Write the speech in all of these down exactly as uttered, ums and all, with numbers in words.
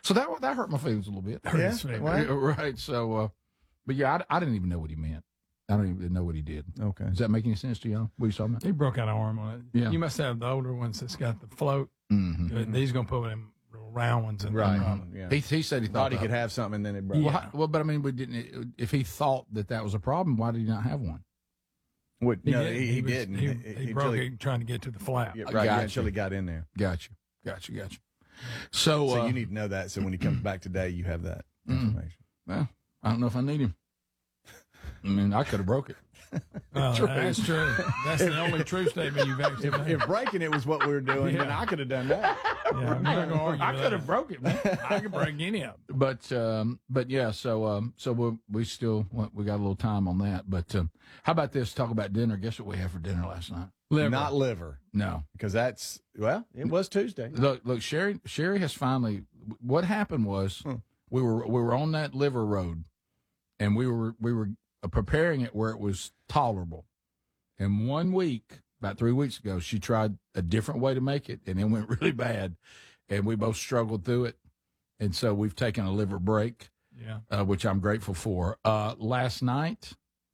So that that hurt my feelings a little bit. Hurt his feelings. Right. right. So, uh, but yeah, I, I didn't even know what he meant. I don't even know what he did. Okay. Does that make any sense to y'all? What are you talking about? He broke out an arm on it. Yeah. You must have the older ones that's got the float. Mm-hmm. He's going to put them round ones in Right. there. Yeah. He, he said he thought, Thought he could have something, and then it broke. Well, Yeah. how- well, but I mean, we didn't. If he thought that that was a problem, why did he not have one? What, He, no, did. he, he, was- didn't. He, He- he he- broke until he- it trying to get to the flap. Yeah, I right, got yeah, until you. he got in there. Gotcha, gotcha, gotcha. So, So uh, you need to know that. So when he comes back today, you have that Mm. information. well, I don't know if I need him. I mean, I could have broke it. Oh, True. that's true. That's the only true statement you've actually If, made. if breaking it was what we were doing, then Yeah. I could have done that. Yeah, I'm not gonna argue I with could that. have broke it, man. I could break any of them. But um, but yeah, so um, so we we still we got a little time on that. But um, how about this? Talk about dinner. Guess what we had for dinner last night? Liver. Not liver, No, because that's well, it was Tuesday. look, look. Sherry Sherry has finally. What happened was Hmm. we were we were on that liver road, and we were we were preparing it where it was tolerable. And one week, about three weeks ago, she tried a different way to make it, and it went really bad. And we both struggled through it. And so we've taken a liver break, Yeah. uh, which I'm grateful for. Uh, last night,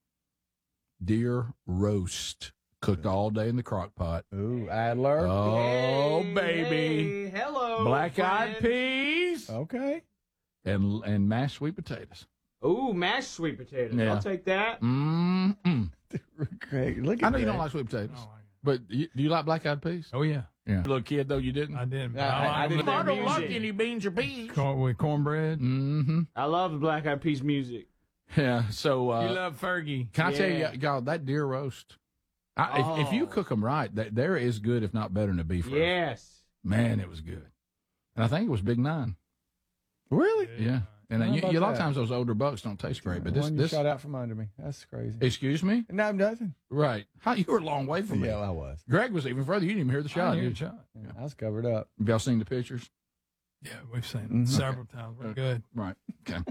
deer roast cooked all day in the crock pot. Ooh, Adler. Oh, Hey, baby. hey, hello. Black-eyed friend. peas Okay. and and mashed sweet potatoes. Ooh, mashed sweet potatoes. Yeah. I'll take that. Mm-mm. Great. Look at I know you that. don't like sweet potatoes, Oh, I- but you, do you like black-eyed peas? oh, yeah. Yeah. Little kid, though, you didn't? I did. I- I- I didn't- I don't like any beans or peas. Corn, with cornbread. Mm-hmm. I love the Black Eyed Peas music. Yeah, so uh, you love Fergie. can I tell Yeah. you, y'all, that deer roast, I, if, if you Oh. cook them right, that, they're as good, if not better, than the beef roast. Yes. Man, it was good. And I think it was Big Nine. Really? Yeah. And How you, about you, a lot of that? times those older bucks don't taste great, but The this, one you this, shot out from under me. That's crazy. excuse me? No, nothing. Right. How, you were a long way from Yeah, me. I was. Greg was even further. You didn't even hear the shot. I did knew you? the shot. Yeah, I was covered up. Have y'all seen the pictures? Yeah, we've seen it Mhm. several times. We're good. Right. Okay.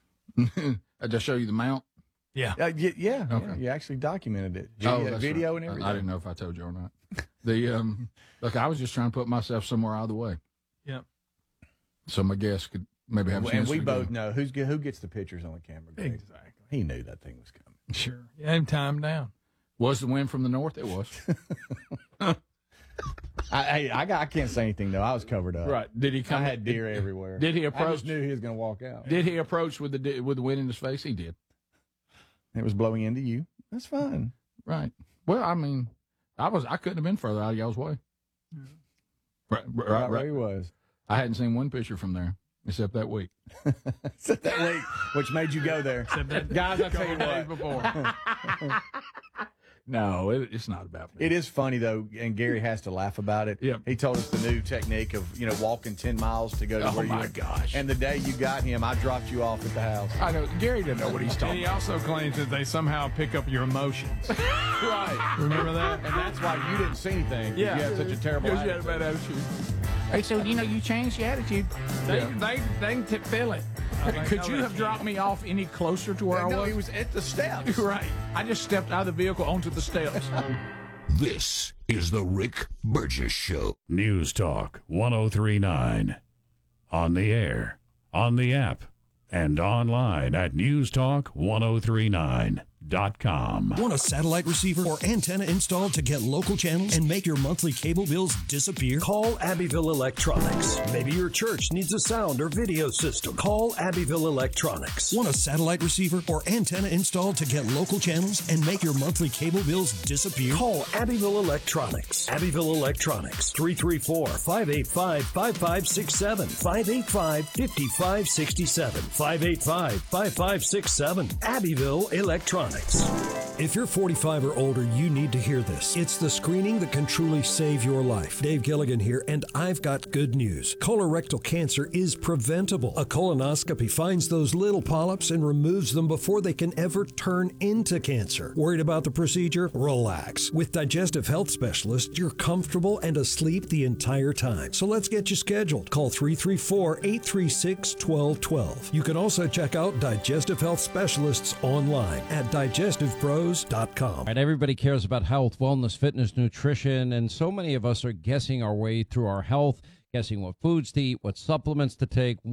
I just show you the mount. Yeah. Uh, y- yeah, Okay. yeah, you actually documented it. Video, that's video right. and I- everything. I didn't know if I told you or not. The um, look, I was just trying to put myself somewhere out of the way, Yeah. so my guests could maybe have a and chance. we to both go. know who's ge- who gets the pictures on the camera. Greg. Exactly. He knew that thing was coming. Sure. You had him timed down. Was the wind from the north? It was. I, I, I, got, I can't say anything though. I was covered up. Right. Did he I come? had deer everywhere. Did he I approach? just knew he was going to walk out. Did he approach with the di- with the wind in his face? He did. It was blowing into you. That's fine. Right. Well, I mean, I was I couldn't have been further out of y'all's way. Right, right, Right, where he right. was. I hadn't seen one picture from there except that week. Except that week, which made you go there. Guys, I tell you Days what. before. No, it, it's not about me. It is funny though, and Gary has to laugh about it. Yep. He told us the new technique of you know walking ten miles to go to Oh, where my you. gosh. And the day you got him, I dropped you off at the house. I know Gary didn't know what he's And talking he about. also claims that they somehow pick up your emotions. Right. Remember that? And that's why you didn't see anything. 'cause Yeah. You had such a terrible Because you had a attitude. bad attitude. Hey, so you know you changed your attitude. They, Yeah. they, they can t- feel it. I think Could know you they have can. dropped me off any closer to where I No, was? he was at the steps. Right. I just stepped out of the vehicle onto the steps. This is the Rick Burgess Show. News Talk one oh three point nine. On the air, on the app, and online at newstalk ten thirty-nine dot com. Want a satellite receiver or antenna installed to get local channels and make your monthly cable bills disappear? Call Abbeville Electronics. Maybe your church needs a sound or video system. Call Abbeville Electronics. Want a satellite receiver or antenna installed to get local channels and make your monthly cable bills disappear? Call Abbeville Electronics. Abbeville Electronics. three three four, five eight five, five five six seven. five eight five, five five six seven. five eight five, five five six seven. Abbeville Electronics. If you're forty-five or older, you need to hear this. It's the screening that can truly save your life. Dave Gilligan here, and I've got good news. Colorectal cancer is preventable. A colonoscopy finds those little polyps and removes them before they can ever turn into cancer. Worried about the procedure? Relax. With Digestive Health Specialists, you're comfortable and asleep the entire time. So let's get you scheduled. Call three three four, eight three six, one two one two. You can also check out Digestive Health Specialists online at digestive pros dot com. Right, everybody cares about health, wellness, fitness, nutrition, and so many of us are guessing our way through our health, guessing what foods to eat, what supplements to take.